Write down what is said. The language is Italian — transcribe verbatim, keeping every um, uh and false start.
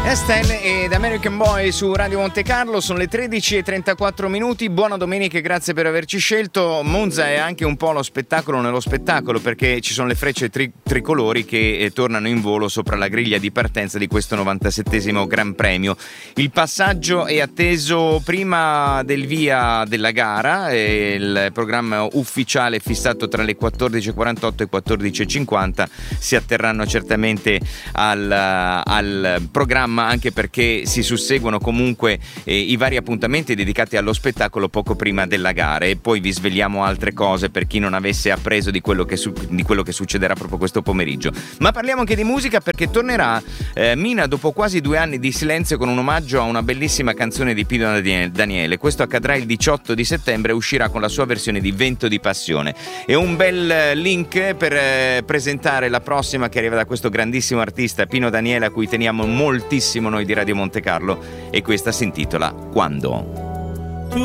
Estelle ed American Boy su Radio Monte Carlo, sono le tredici e trentaquattro minuti. Buona domenica e grazie per averci scelto. Monza è anche un po' lo spettacolo nello spettacolo, perché ci sono le frecce tri- tricolori che eh, tornano in volo sopra la griglia di partenza di questo novantasettesimo Gran Premio. Il passaggio è atteso prima del via della gara, e il programma ufficiale è fissato tra le quattordici e quarantotto e quattordici e cinquanta. Si atterranno certamente al, al programma, anche perché si susseguono comunque eh, i vari appuntamenti dedicati allo spettacolo poco prima della gara, e poi vi svegliamo altre cose per chi non avesse appreso di quello che, su- di quello che succederà proprio questo pomeriggio. Ma parliamo anche di musica, perché tornerà eh, Mina dopo quasi due anni di silenzio con un omaggio a una bellissima canzone di Pino Daniele. Questo accadrà il diciotto di settembre, uscirà con la sua versione di Vento di Passione. È un bel link per eh, presentare la prossima, che arriva da questo grandissimo artista Pino Daniele, a cui teniamo moltissimo noi di Radio Monte Carlo, e questa si intitola Quando.